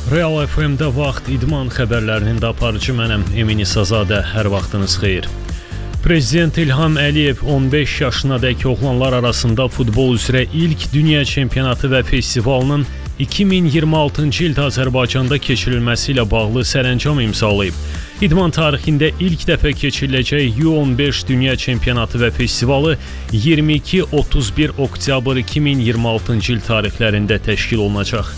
Real FM-də vaxt idman xəbərlərinin də aparıcı mənəm Emin İsazadə, hər vaxtınız xeyir. Prezident İlham Əliyev 15 yaşınadək oğlanlar arasında futbol üzrə ilk dünya çempionatı və festivalının 2026-cı ildə Azərbaycanda keçirilməsi ilə bağlı sərəncam imzalayıb. İdman tarixində ilk dəfə keçiriləcək U15 dünya çempionatı və festivalı 22-31 oktyabr 2026-cı il tarixlərində təşkil olunacaq.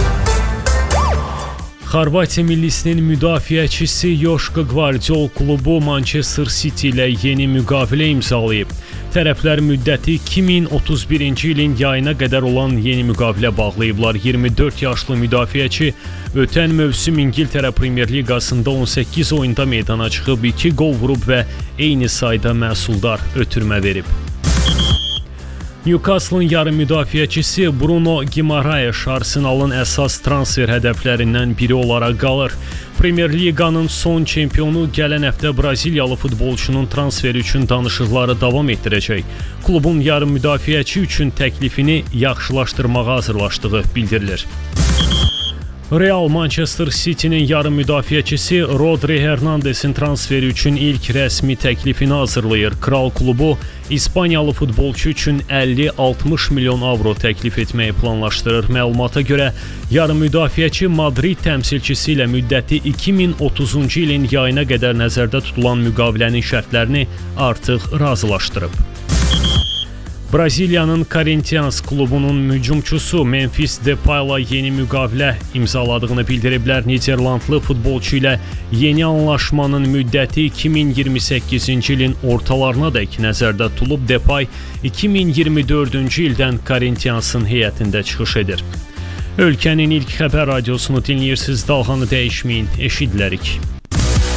Xorvatiya millisinin müdafiəçisi Joško Gvardiol klubu Manchester City ilə yeni müqavilə imzalayıb. Tərəflər müddəti 2031-ci ilin yayına qədər olan yeni müqavilə bağlayıblar. 24 yaşlı müdafiəçi ötən mövsüm İngiltərə Premyer Liqasında 18 oyunda meydana çıxıb, 2 qol vurub və eyni sayda məhsuldar ötürmə verib. Newcastle-ın yarım müdafiəçisi Bruno Guimaraes Arsenalın əsas transfer hədəflərindən biri olaraq qalır. Premyer Liqanın son çempionu gələn həftə Braziliyalı futbolçunun transferi üçün danışıqları davam etdirəcək. Klubun yarım müdafiəçi üçün təklifini yaxşılaşdırmağa hazırlaşdığı bildirilir. Real Manchester City'nin yarım müdafiəçisi Rodri Hernandez'in transferi üçün ilk rəsmi təklifini hazırlayır. Kral klubu İspaniyalı futbolçu üçün 50-60 milyon avro təklif etməyi planlaşdırır. Məlumata görə yarım müdafiəçi Madrid təmsilçisi ilə müddəti 2030-cu ilin yayına qədər nəzərdə tutulan müqavilənin şərtlərini artıq razılaşdırıb. Braziliyanın Corinthians klubunun mücumçusu Memphis Depay'la yeni müqavilə imzaladığını bildiriblər. Niderlandlı futbolçu ilə yeni anlaşmanın müddəti 2028-ci ilin ortalarınadək nəzərdə tutulub. Depay 2024-cü ildən Corinthians'ın heyətində çıxış edir. Ölkənin ilk xəbər radiosunu dinləyirsiniz. Dalğanı dəyişməyin, eşidilərik.